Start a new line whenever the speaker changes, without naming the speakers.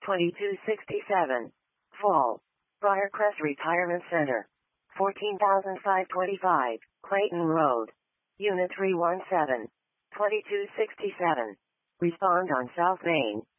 2267. Fall. Briarcrest Retirement Center. 14,525, Clayton Road. Unit 317. 2267. Respond on South Main.